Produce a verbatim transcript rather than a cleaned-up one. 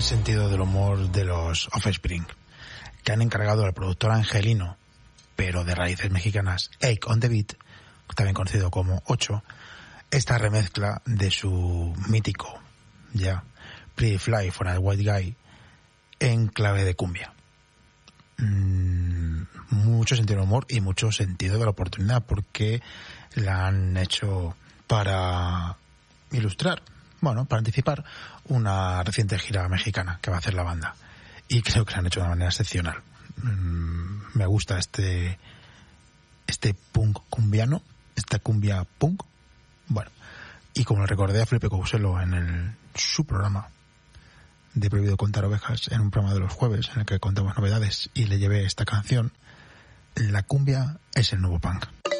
sentido del humor de los Offspring, que han encargado al productor angelino, pero de raíces mexicanas, Ache on the Beat, también conocido como Ocho, esta remezcla de su mítico, ya, Pretty Fly for a White Guy, en clave de cumbia. Mm, mucho sentido del humor y mucho sentido de la oportunidad, porque la han hecho para ilustrar, bueno, para anticipar una reciente gira mexicana que va a hacer la banda. Y creo que lo han hecho de una manera excepcional. Mm, me gusta este este punk cumbiano, esta cumbia punk. Bueno, y como le recordé a Felipe Couselo en el, su programa de Prohibido Contar Ovejas, en un programa de los jueves en el que contamos novedades, y le llevé esta canción, la cumbia es el nuevo punk.